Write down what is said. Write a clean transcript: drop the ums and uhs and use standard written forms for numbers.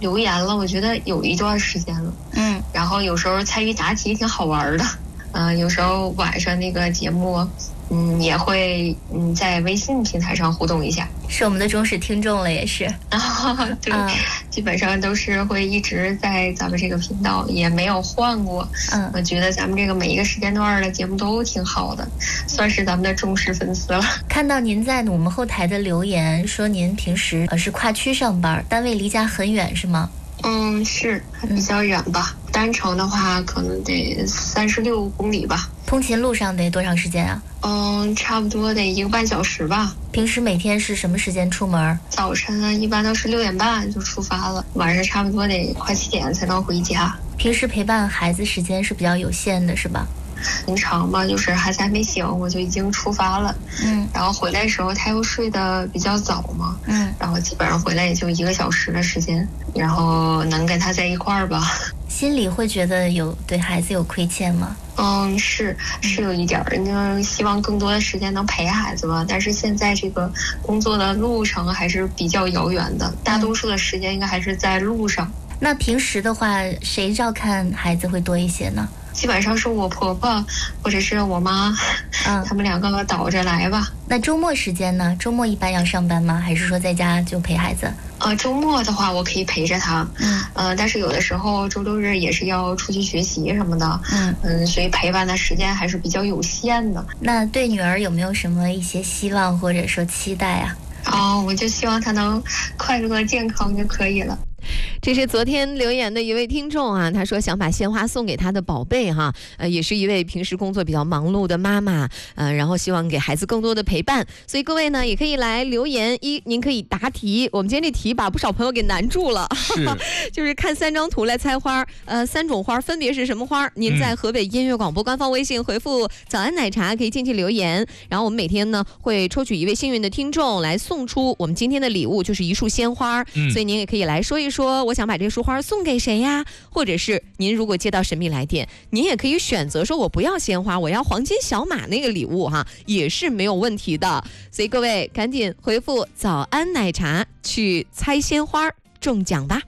留言了，我觉得有一段时间了。然后有时候参与答题挺好玩的。有时候晚上那个节目，也会在微信平台上互动一下。 是我们的忠实听众了，也是。 对，基本上都是会一直在咱们这个频道，也没有换过。我觉得咱们这个每一个时间段的节目都挺好的，算是咱们的忠实粉丝了。 看到您在我们后台的留言，说您平时是跨区上班，单位离家很远是吗？ 是比较远吧，单程的话可能得36公里吧。 通勤路上得多长时间啊？ 差不多得1个半小时吧。 平时每天是什么时间出门？ 早晨一般都是6点半就出发了，晚上差不多得快7点才能回家。 平时陪伴孩子时间是比较有限的，是吧？ 平常吧，就是孩子还没醒，我就已经出发了。然后回来的时候他又睡得比较早嘛。然后基本上回来也就1个小时的时间，然后能跟他在一块儿吧。 心里会觉得对孩子有亏欠吗？ 是有一点儿，就希望更多的时间能陪孩子吧。但是现在这个工作的路程还是比较遥远的，大多数的时间应该还是在路上。 那平时的话，谁照看孩子会多一些呢？ 基本上是我婆婆或者是我妈，他们2个倒着来吧。 那周末时间呢？周末一般要上班吗？还是说在家就陪孩子？ 周末的话我可以陪着他，但是有的时候周六日也是要出去学习什么的，所以陪伴的时间还是比较有限的。 那对女儿有没有什么一些希望或者说期待啊？ 我就希望她能快乐健康就可以了。 这是昨天留言的一位听众啊，他说想把鲜花送给他的宝贝哈，也是一位平时工作比较忙碌的妈妈，然后希望给孩子更多的陪伴，所以各位呢也可以来留言。您可以答题，我们今天这题把不少朋友给难住了，就是看3张图来猜花，3种花分别是什么花？您在河北音乐广播官方微信回复早安奶茶可以进去留言，然后我们每天呢会抽取一位幸运的听众来送出我们今天的礼物，就是一束鲜花，所以您也可以来说一说我想把这束花送给谁呀？或者是您如果接到神秘来电，您也可以选择说我不要鲜花，我要黄金小马那个礼物哈，也是没有问题的。所以各位赶紧回复早安奶茶去猜鲜花中奖吧。